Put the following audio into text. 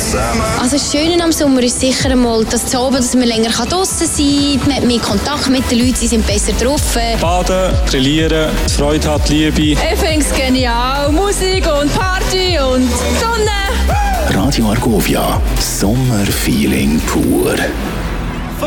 Also das Schöne am Sommer ist sicher einmal, dass man länger draußen sein kann, man hat mehr Kontakt mit den Leuten, sie sind besser drauf. Baden, grillieren, Freude hat, Liebe. Ich finde es genial. Musik und Party und Sonne. Radio Argovia, Sommerfeeling pur.